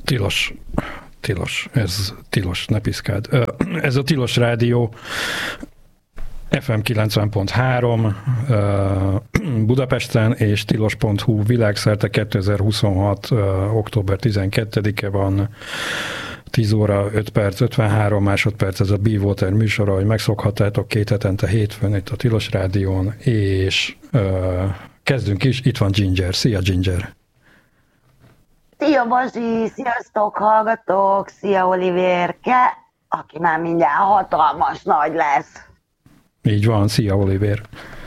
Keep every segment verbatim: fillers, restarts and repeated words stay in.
Tilos, tilos, ez tilos, ne piszkáld. Ez a Tilos Rádió ef em kilencven pont három Budapesten, és tilos pont hu világszerte. Kétezer-huszonhat. október tizenkettedike van, tíz óra öt perc, ötvenhárom másodperc, ez a Be Water műsora, hogy megszokhattátok két hetente hétfőn itt a Tilos Rádión, és uh, kezdünk is, itt van Ginger. Szia, Ginger! Szia, Bazsi! Sziasztok, hallgatók! Szia, Olivérke, aki már mindjárt hatalmas nagy lesz. Így van, szia, Oliver!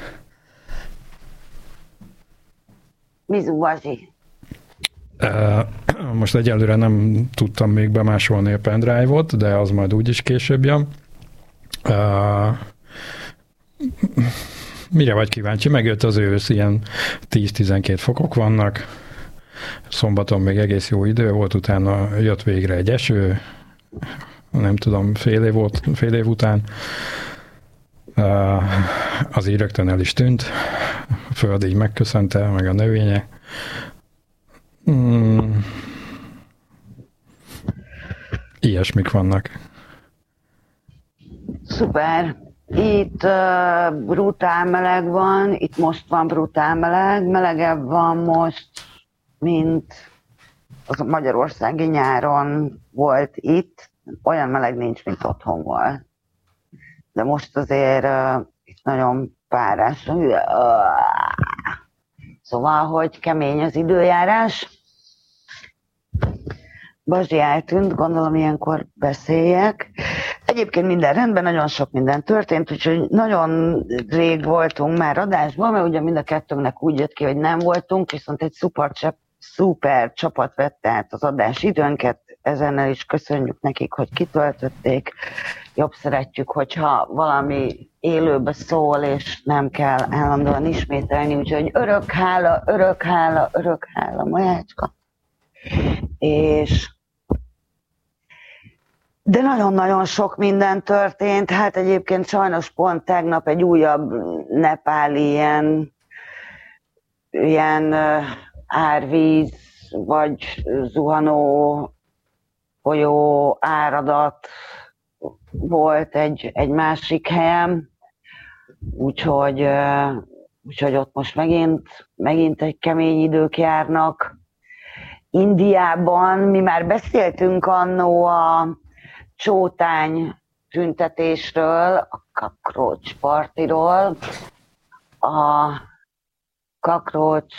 Mizu, Bazsi? Uh, most egyelőre nem tudtam még bemásolni a pendrive-ot, de az majd úgyis később jön. Uh, mire vagy kíváncsi? Megjött az ősz, ilyen tíz-tizenkét fokok vannak. Szombaton még egész jó idő volt, utána jött végre egy eső, nem tudom, fél év, volt, fél év után. Uh, az így rögtön el is tűnt. A föld így megköszönte, meg a növények. Hmm. Ilyesmik vannak. Szuper. Itt uh, brutál meleg van, itt most van brutál meleg, melegebb van most, mint az magyarországi nyáron volt itt. Olyan meleg nincs, mint otthon volt. De most azért uh, itt nagyon párás. Uh, szóval, hogy kemény az időjárás. Bazsi eltűnt, gondolom ilyenkor beszéljek. Egyébként minden rendben, nagyon sok minden történt, úgyhogy nagyon rég voltunk már adásban, mert ugye mind a kettőnknek úgy jött ki, hogy nem voltunk, viszont egy szuper, szuper csapat vette át az adás időnket, ezennel is köszönjük nekik, hogy kitöltötték. Jobb szeretjük, hogyha valami élőbe szól, és nem kell állandóan ismételni, úgyhogy örök hála, örök hála, örök hála, Majácska. És de nagyon-nagyon sok minden történt, hát egyébként sajnos pont tegnap egy újabb nepáli ilyen, ilyen árvíz, vagy zuhanó folyó áradat volt egy, egy másik helyen, úgyhogy, úgyhogy ott most megint, megint egy kemény idők járnak. Indiában mi már beszéltünk annó a csótány tüntetésről, a Cockroach Partyról, a Cockroach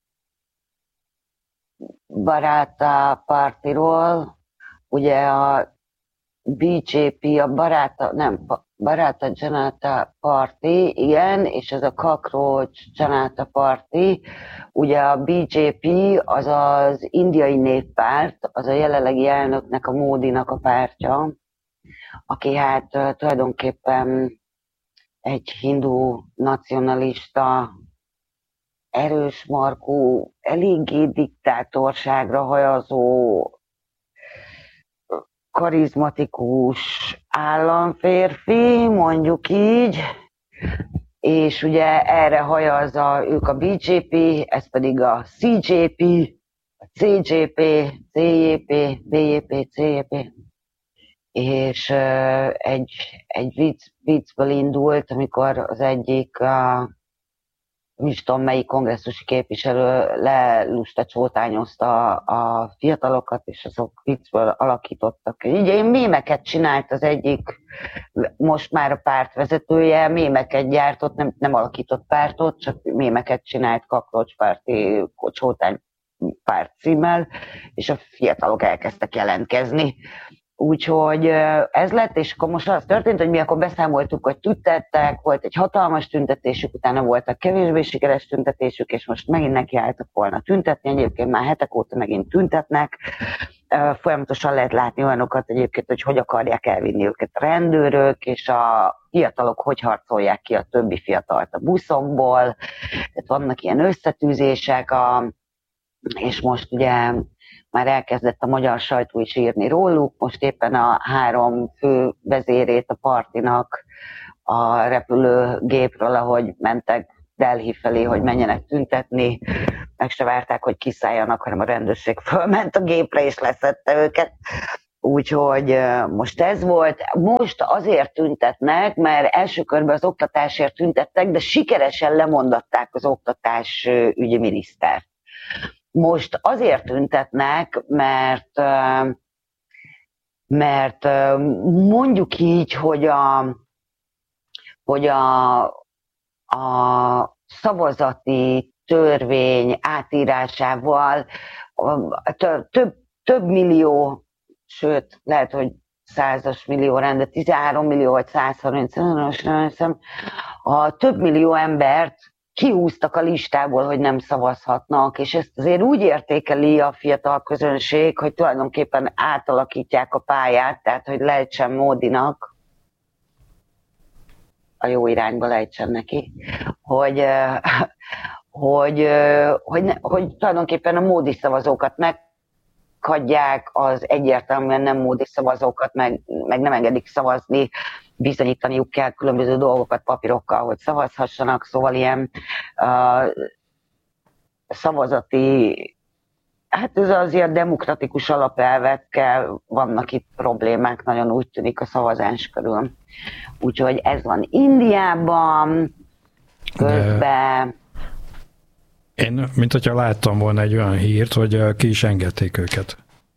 Baráta Partyról, ugye a bé jé pé, a Baráta, nem, Baráta Janata Party, igen, és ez a Cockroach Janata Party, ugye a bé jé pé az az indiai néppárt, az a jelenlegi elnöknek, a Módinak a pártja, aki hát tulajdonképpen egy hindu nacionalista, erős markú, eléggé diktátorságra hajazó, karizmatikus államférfi, mondjuk így, és ugye erre hajazza ők a bé jé pé, ez pedig a cé jé pé, a cé jé pé, cé jé pé, bé jé pé, cé jé pé, és uh, egy, egy vicc, viccből indult, amikor az egyik, uh, nem is tudom melyik kongresszusi képviselő lelusta csótányozta a, a fiatalokat, és azok viccből alakítottak. Így én mémeket csinált az egyik, most már a pártvezetője, mémeket gyártott, nem, nem alakított pártot, csak mémeket csinált Cockroach Party csótány párt címmel, és a fiatalok elkezdtek jelentkezni. Úgyhogy ez lett, és akkor most az történt, hogy mi akkor beszámoltuk, hogy tüntettek, volt egy hatalmas tüntetésük, utána voltak kevésbé sikeres tüntetésük, és most megint nekiálltak volna tüntetni, egyébként már hetek óta megint tüntetnek. Folyamatosan lehet látni olyanokat egyébként, hogy hogy akarják elvinni őket a rendőrök, és a fiatalok hogy harcolják ki a többi fiatalt a buszokból. Tehát vannak ilyen összetűzések, a, és most ugye már elkezdett a magyar sajtó is írni róluk, most éppen a három fő vezérét a partinak a repülőgépről, ahogy mentek Delhi felé, hogy menjenek tüntetni, meg se várták, hogy kiszálljanak, hanem a rendőrség fölment a gépre és leszedte őket. Úgyhogy most ez volt. Most azért tüntetnek, mert első körben az oktatásért tüntettek, de sikeresen lemondatták az oktatás ügyi minisztert. Most azért tüntetnek, mert, mert mondjuk így, hogy a, hogy a, a szavazati törvény átírásával több, több millió, sőt, lehet, hogy százas millió rend, tizenhárom millió vagy száz harminc, a több millió embert kihúztak a listából, hogy nem szavazhatnak, és ezt azért úgy értékeli a fiatal közönség, hogy tulajdonképpen átalakítják a pályát, tehát hogy lejtsen Módinak, a jó irányba lejtsen neki, hogy, hogy, hogy, hogy tulajdonképpen a Módi szavazókat meghagyják, az egyértelműen nem Módi szavazókat meg, meg nem engedik szavazni, bizonyítaniuk kell különböző dolgokat papírokkal, hogy szavazhassanak, szóval ilyen uh, szavazati, hát ez az ilyen demokratikus alapelvekkel vannak itt problémák, nagyon úgy tűnik a szavazás körül. Úgyhogy ez van Indiában, közben... Én, mint hogyha láttam volna egy olyan hírt, hogy ki is engedték őket.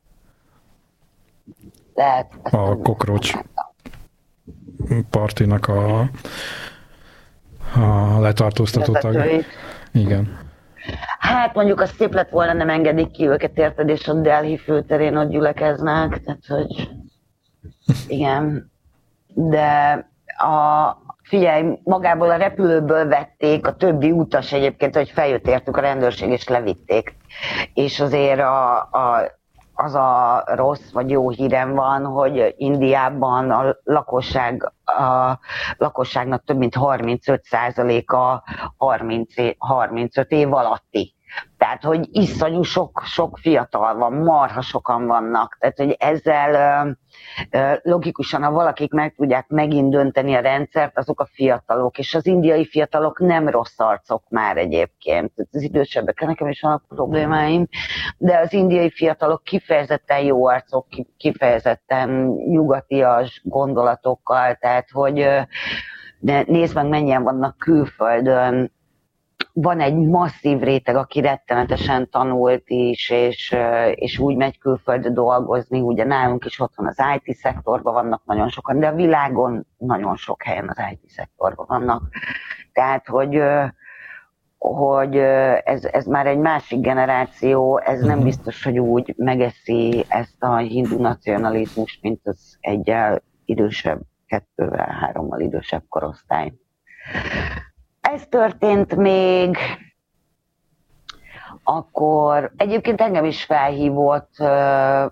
Lehet. A Kokrocs partinak a, a letartóztatottak. Igen. Hát mondjuk az szép lett volna, nem engedik ki őket, érted, és a Delhi főterén ott gyülekeznek, tehát hogy igen. De a, figyelj, magából a repülőből vették a többi utas egyébként, hogy feljött értük a rendőrség, és levitték. És azért a, a az a rossz vagy jó hírem van, hogy Indiában a lakosság, a lakosságnak több mint harmincöt százaléka harmincöt év alatti. Tehát, hogy iszonyú sok, sok fiatal van, marha sokan vannak. Tehát, hogy ezzel logikusan, ha valakik meg tudják megint dönteni a rendszert, azok a fiatalok, és az indiai fiatalok nem rossz arcok már egyébként. Az idősebbekkel nekem is vannak problémáim, de az indiai fiatalok kifejezetten jó arcok, kifejezetten nyugatias gondolatokkal, tehát, hogy nézd meg, mennyien vannak külföldön. Van egy masszív réteg, aki rettenetesen tanult is, és, és úgy megy külföldre dolgozni. Ugye nálunk is ott van az i té szektorban vannak nagyon sokan, de a világon nagyon sok helyen az i té szektorban vannak. Tehát, hogy, hogy ez, ez már egy másik generáció, ez nem biztos, hogy úgy megeszi ezt a hindu nacionalizmust, mint az egyel idősebb, kettővel, hárommal idősebb korosztály. Ez történt még, akkor egyébként engem is felhívott uh,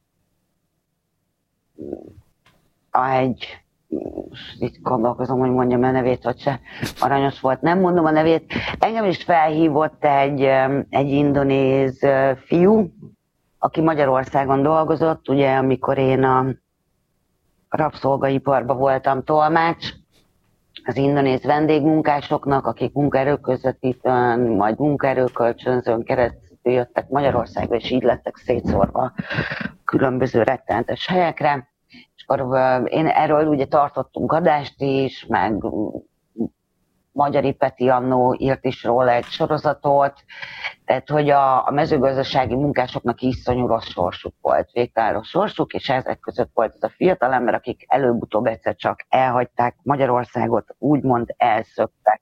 egy, itt gondolkozom, hogy mondjam a nevét, vagy se, aranyos volt, nem mondom a nevét, engem is felhívott egy, egy indonéz fiú, aki Magyarországon dolgozott, ugye amikor én a rabszolgaiparban voltam tolmács, az indonéz vendégmunkásoknak, akik munkaerőközvetítőn, majd munkaerőkölcsönzőn keresztül jöttek Magyarországra, és így lettek szétszórva különböző rettenetes helyekre. És akkor én erről ugye tartottunk adást is, meg Magyari Peti annó írt is róla egy sorozatot, tehát hogy a, a mezőgazdasági munkásoknak iszonyú rossz sorsuk volt, végtelen rossz sorsuk, és ezek között volt az a fiatal ember, akik előbb-utóbb egyszer csak elhagyták Magyarországot, úgymond elszöktek.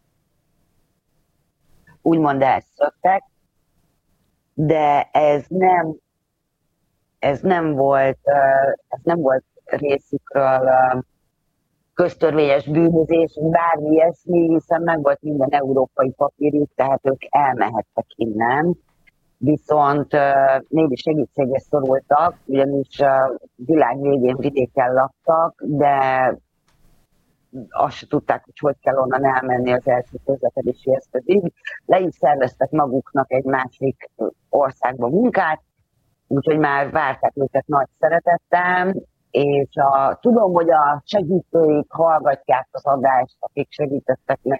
Úgymond elszöktek, de ez nem, ez nem volt, ez nem volt részükről köztörvényes bűnözés, bármi ilyesmi, hiszen meg volt minden európai papírjuk, tehát ők elmehettek innen. Viszont uh, némi segítségre szorultak, ugyanis a világ végén vidéken laktak, de azt se tudták, hogy hogy kell onnan elmenni az első közlekedési eszközig. Le is szerveztek maguknak egy másik országba munkát, úgyhogy már várták őket nagy szeretettel, és a, tudom, hogy a segítőik hallgatják az adást, akik segítettek nekik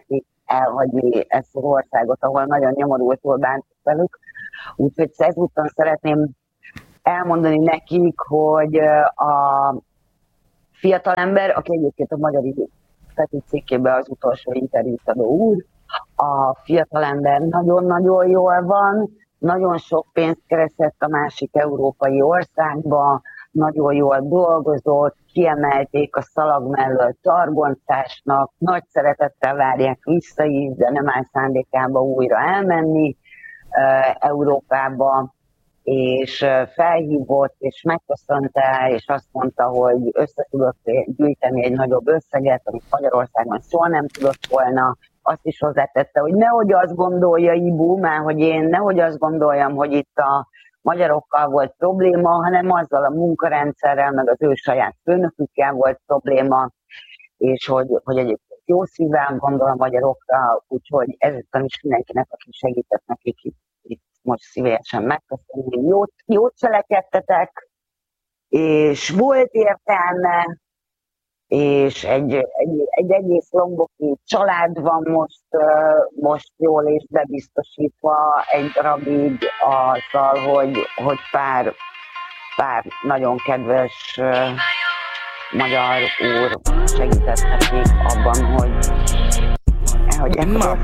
elhagyni ezt az országot, ahol nagyon nyomorultul bántuk velük. Úgyhogy ezúton szeretném elmondani nekik, hogy a fiatalember, aki egyébként a Magyar Idő cikkében az utolsó interjút adó úr, a fiatalember nagyon-nagyon jól van, nagyon sok pénzt keresett a másik európai országba, nagyon jól dolgozott, kiemelték a szalag mellől targoncásnak, nagy szeretettel várják vissza is, de nem áll szándékába újra elmenni uh, Európába, és uh, felhívott, és megköszönte, és azt mondta, hogy össze tudott gyűjteni egy nagyobb összeget, amit Magyarországon soha nem tudott volna. Azt is hozzátette, hogy nehogy azt gondolja Ibu, mert hogy én nehogy azt gondoljam, hogy itt a magyarokkal volt probléma, hanem azzal a munkarendszerrel, meg az ő saját főnökükkel volt probléma, és hogy, hogy egyébként jó szívvel gondol a magyarokra, úgyhogy ezután is mindenkinek, aki segített nekik itt, itt most szívesen megköszönni. Jót, jót cselekedtetek, és volt értelme, és egy, egy, egy egész lomboki család van most, most jól és bebiztosítva egy darabig azzal, hogy, hogy pár, pár nagyon kedves magyar úr segített nekik abban, hogy hogy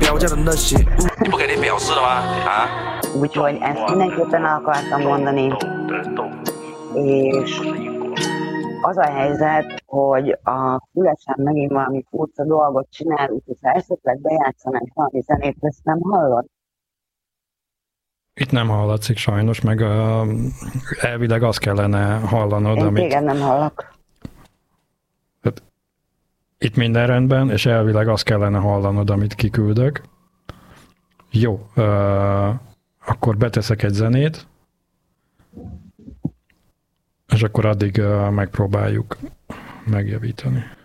úgyhogy ezt mindenképpen el akartam mondani, és az a helyzet, hogy a Fülesen megint valami furcsa dolgot csinál, úgyhogy ha esetleg bejátszanak valami zenét, ezt nem hallod? Itt nem hallatszik sajnos, meg uh, elvileg azt kellene hallanod, Én amit... téged nem hallak. Hát, itt minden rendben, és elvileg azt kellene hallanod, amit kiküldök. Jó, uh, akkor beteszek egy zenét, és akkor addig uh, megpróbáljuk megjavítani.